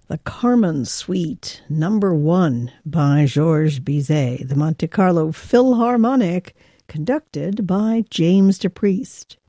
The Carmen Suite, number 1 by Georges Bizet, the Monte Carlo Philharmonic, conducted by James DePriest.